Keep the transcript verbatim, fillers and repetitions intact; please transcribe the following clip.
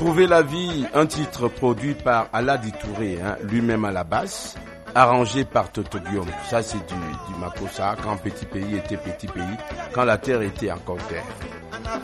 Trouver la vie, un titre produit par Aladi Touré, hein, lui-même à la basse, arrangé par Toto Guillaume. Ça, c'est du, du Makossa, quand petit pays était petit pays, quand la terre était encore terre.